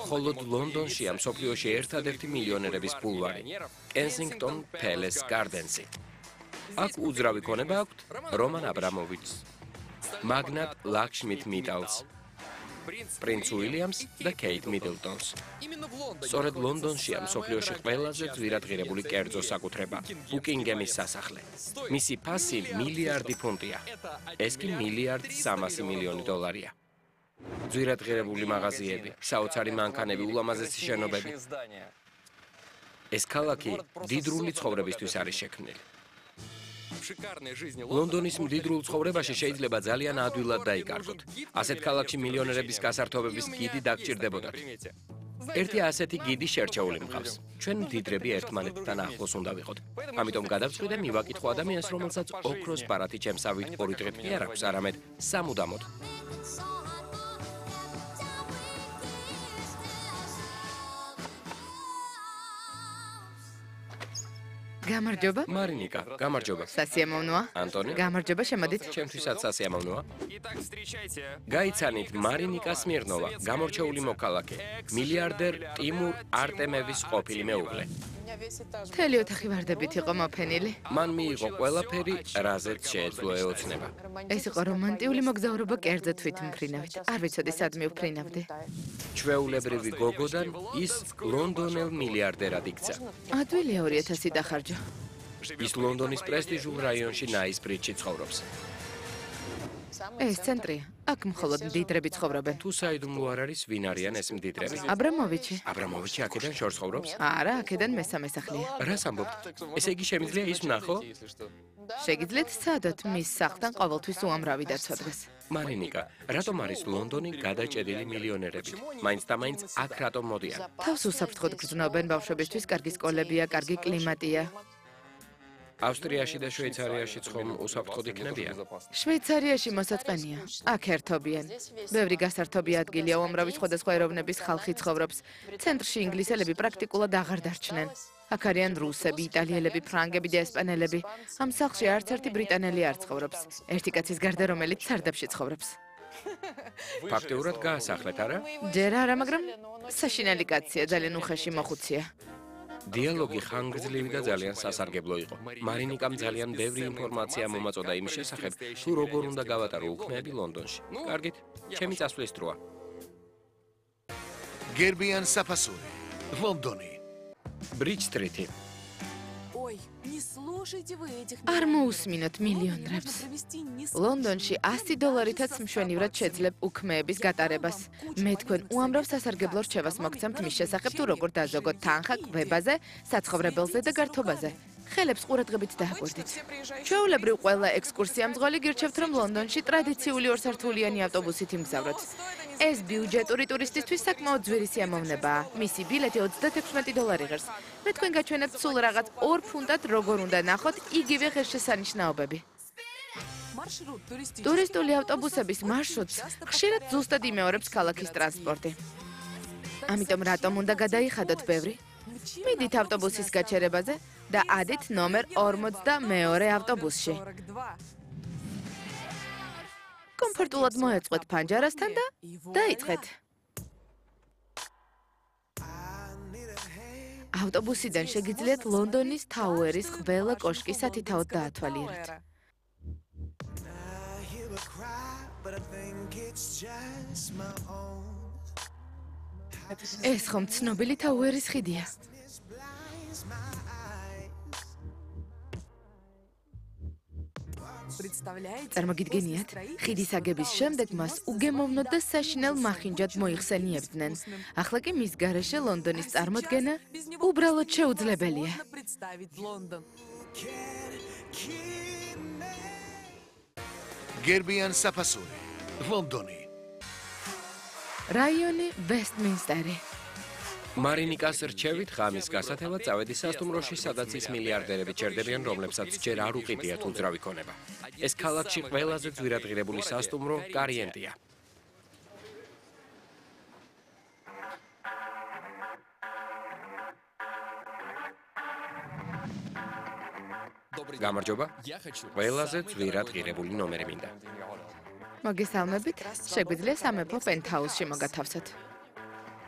მხოლოდ ლონდონშია მსოფლიოში ერთადერთი მილიონერების ბულვარი კენსინგტონ პელეს გარდენსი. აქ უძრავი ქონება აქვთ რომან აბრამოვიჩს, მაგნატ ლაქშმით მიტალს, პრინც უილიამს და კეით მიდლტონს. სწორედ ლონდონშია მსოფლიოში ყველაზე ძვირადღირებული კერძო საკუთრება ბუკინგემის სასახლე. მისი ფასი მილიარდი ფუნტია. ეს კი $1,300,000,000. ძვირადღირებული მაღაზიები, საოცარი მანქანები, ულამაზესი შენობები. ეს ქალაქი მდიდრული ცხოვრებისთვის არის შექმნილი. ლონდონის მდიდრულ ცხოვრებაში შეიძლება ძალიან ადვილად დაიკარგოთ. ასეთ ქალაქში მილიონერების გასართობების გიდი დაგჭირდებოდათ. ერთი ასეთი გიდი შერჩეული მყავს. ჩვენ მდიდრები ერთმანეთთან ახლოს უნდა ვიყოთ. ამიტომ გადავწყვიტე და მივაკითხო ადამიანს, რომელსაც ოქროს ბარათი ჩემსავით 2 დღით კი არ აქვს, არამედ სამუდამოდ. გამარჯობა. მარინიკა, გამარჯობა. სასიამოვნოა. ანტონი. გამარჯობა, შემოდით. ჩემთვისაც სასიამოვნოა. გაიცანით მარინიკა სმირნოვა, გამორჩეული მოქალაქე, მილიარდერ ტიმურ არტემევის ყოფილი მეუღლე. მთელი ოთახი ვარდებით იყო მოფენილი. მან მიიღო ყველაფერი, რაზეც შეეძლო ეოცნება. ეს იყო რომანტიული მოგზაურობა კერძო თვითმფრინავით. არ ვიცოდი სად მივფრინავდი. ჩვეულებრივი გოგოდან ის ლონდონელ მილიარდერად იქცა. ადვილია 2000 დახარჯო. ის ლონდონის პრესტიჟულ რაიონში ნაისბრიდში ცხოვრობს. ეს ცენტრია. აქ მხოლოდ მდიდრები ცხოვრობენ. თუ საიდუმლო არ არის, ვინ არიან ეს მდიდრები? აბრამოვიჩი. აბრამოვიჩი აქედან შორს ცხოვრობს? არა, აქედან მესამე სახლია. რას ამბობთ? ესე იგი შემიძლია ის ვნახო? შეგიძლიათ სცადოთ მის სახლთან ყოველთვის უამრავი დაცვა დღეს. მარინიკა, რატომ არის ლონდონი გადაჭედილი მილიონერებით? მაინც და მაინც აქ რატომ მოდიან? თავს უსაფრთხოდ გრძნობენ ბავშვებისთვის, კარგი სკოლებია, კარგი კლიმატია. ავსტრიაში და შვეიცარიაში ხომ უსაფრთხოდ იქნებიან? შვეიცარიაში მოსაწყენია. აქ ერთობიან. ბევრი გასართობი ადგილია, უამრავი სხვადასხვა ეროვნების ხალხი ცხოვრობს. ცენტრში ინგლისელები პრაქტიკულად აღარ დარჩნენ. აქ არიან რუსები, იტალიელები, ფრანგები და ესპანელები. ამ სახლში არც ერთი ბრიტანელი არ ცხოვრობს. ერთი კაცის გარდა, რომელიც სარდაფში ცხოვრობს. ფაქტიურად გაასახლეთ, არა? ჯერ არა, მაგრამ საშინელი კაცია, ძალიან უხეში მოხუცია. დიალოგი ხანგრძლივი და ძალიან სასარგებლო იყო. მარინიკამ ძალიან ბევრი ინფორმაცია მომაწოდა იმის შესახებ, თუ როგორ უნდა გავატარო უქმეები ლონდონში. კარგით, ჩემი წასვლის დროა. გერბიან საფასური, ლონდონი. ბრიჯ სტრიტი. არ მოусმინოთ მილიონერებს. ლონდონში $100-ითაც მშვენივრად შეძლებ უქმეების გატარებას. მე თქვენ უამრავ სასარგებლო რჩევას მოგცემთ მის შესახებ, თუ როგორ დაზოგოთ თანხა კვებაზე, საცხოვრებელზე და გართობაზე. ხელებს ყურადღებით დააკვირდით. ჩვეულებრივ ყველა ექსკურსიამძღვარი გირჩევთ, რომ ლონდონში ტრადიციული ორსართულიანი ავტობუსით იმგზავროთ. ეს ბიუჯეტური ტურისტისთვის საკმაოდ ძვირი სიამოვნებაა. მისი ბილეთი $36 ღირს. მე თქვენ გაჩვენებთ სულ რაღაც 2 ფუნტად როგორ უნდა ნახოთ იგივე ღირსშესანიშნაობები. ტურისტული ავტობუსების მარშრუტს ხშირად ზუსტად იმეორებს ქალაქის ტრანსპორტი. ამიტომ რატომ უნდა გადაიხადოთ ბევრი? მიდით ავტობუსის გაჩერებაზე და ადით ნომერ 42 ავტობუსში. კომფორტულად მოეწყოთ ფანჯარასთან და დაიწყეთ. ავტობუსიდან შეგიძლიათ ლონდონის თაუერის ყველა კოშკი სათითაოდ დაათვალიეროთ. ეს ხომ ცნობილი თაუერის ხიდია. წარმოგიდგენიათ, ხიდის აგების შემდეგ მას უგემოვნოდ და საშინელ მახინჯად მოიხსენიებდნენ. ახლა კი მის გარეშე ლონდონის წარმოდგენა უბრალოდ შეუძლებელია. გერბიან საფასური, ლონდონი. რაიონი ვესტმინსტერი. მარინიკას რჩევით ღამის გასათევად წავედი სასტუმროში, სადაც ის მილიარდერები ჩერდებიან, რომლებსაც ჯერ არ უყიდიათ უძრავი ქონება. ეს ქალაქში ყველაზე ძვირადღირებული სასტუმრო კარიენტია. გამარჯობა. ყველაზე ძვირადღირებული ნომერი მინდა. მოგესალმებით. შეგვიძლია სამეფო პენტჰაუსში მოგათავსოთ.